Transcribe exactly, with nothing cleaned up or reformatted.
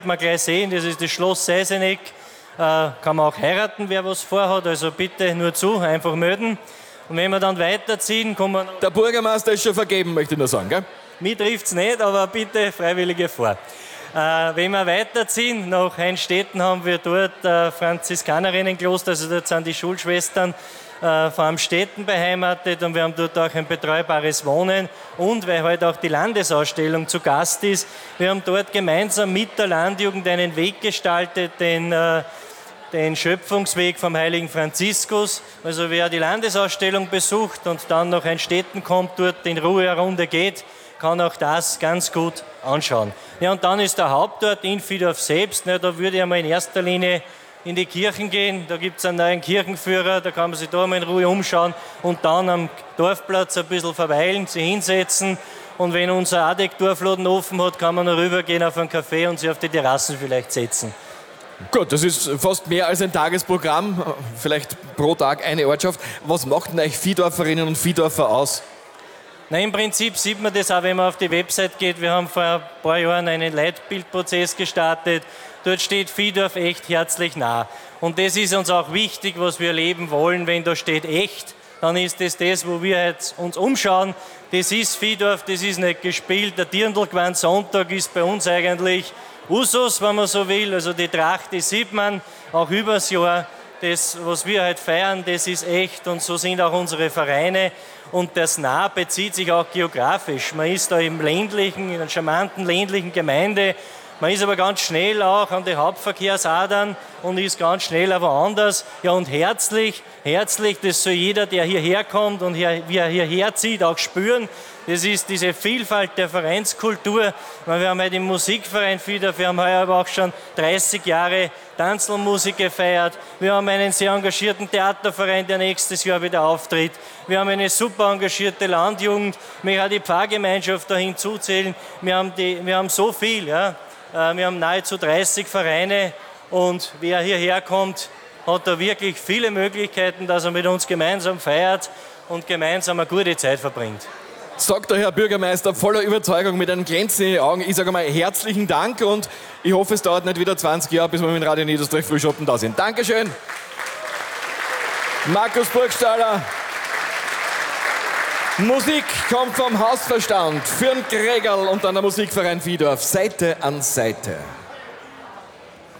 Man gleich sehen, das ist das Schloss Seiseneck. Äh, kann man auch heiraten, wer was vorhat. Also bitte nur zu, einfach melden. Und wenn wir dann weiterziehen, kommen wir noch. Der Bürgermeister ist schon vergeben, möchte ich nur sagen, gell? Mich trifft es nicht, aber bitte Freiwillige vor. Äh, wenn wir weiterziehen, nach Einstetten haben wir dort äh, Franziskanerinnenkloster, also dort sind die Schulschwestern äh, von Amstetten beheimatet und wir haben dort auch ein betreubares Wohnen und weil heute auch die Landesausstellung zu Gast ist, wir haben dort gemeinsam mit der Landjugend einen Weg gestaltet, den, äh, den Schöpfungsweg vom heiligen Franziskus. Also wer die Landesausstellung besucht und dann nach Einstetten kommt, dort in Ruhe eine Runde geht, kann auch das ganz gut anschauen. Ja, und dann ist der Hauptort Infidorf selbst. Ne, da würde ich einmal in erster Linie in die Kirchen gehen. Da gibt es einen neuen Kirchenführer, da kann man sich da mal in Ruhe umschauen und dann am Dorfplatz ein bisschen verweilen, sich hinsetzen. Und wenn unser Adeck-Dorfladen offen hat, kann man noch rübergehen auf einen Café und sich auf die Terrassen vielleicht setzen. Gut, das ist fast mehr als ein Tagesprogramm, vielleicht pro Tag eine Ortschaft. Was macht denn euch Viehdorferinnen und Viehdorfer aus? Na, im Prinzip sieht man das auch, wenn man auf die Website geht. Wir haben vor ein paar Jahren einen Leitbildprozess gestartet. Dort steht Viehdorf echt herzlich nah. Und das ist uns auch wichtig, was wir leben wollen. Wenn da steht echt, dann ist das das, wo wir jetzt uns umschauen. Das ist Viehdorf, das ist nicht gespielt. Der Dirndl-Sonntag ist bei uns eigentlich Usus, wenn man so will. Also die Tracht, die sieht man auch übers Jahr. Das, was wir heute feiern, das ist echt und so sind auch unsere Vereine. Und das Nah bezieht sich auch geografisch. Man ist da im ländlichen, in einer charmanten ländlichen Gemeinde. Man ist aber ganz schnell auch an den Hauptverkehrsadern und ist ganz schnell auch woanders. Ja, und herzlich, herzlich, das soll jeder, der hierher kommt und hier, wie er hierher zieht, auch spüren. Das ist diese Vielfalt der Vereinskultur. Wir haben heute im Musikverein Viehdorf, wir haben heuer aber auch schon dreißig Jahre Tanzlmusik gefeiert. Wir haben einen sehr engagierten Theaterverein, der nächstes Jahr wieder auftritt. Wir haben eine super engagierte Landjugend. Wir haben die Pfarrgemeinschaft da hinzuzählen. Wir haben, die, wir haben so viel. Ja. Wir haben nahezu dreißig Vereine und wer hierher kommt, hat da wirklich viele Möglichkeiten, dass er mit uns gemeinsam feiert und gemeinsam eine gute Zeit verbringt. Sagt der Herr Bürgermeister voller Überzeugung mit einem glänzenden Augen. Ich sage mal herzlichen Dank und ich hoffe, es dauert nicht wieder zwanzig Jahre, bis wir mit Radio Niederösterreich Frühschoppen da sind. Dankeschön. Markus Burgstaller. Musik kommt vom Hausverstand für den Gregerl und dann der Musikverein Viehdorf. Seite an Seite.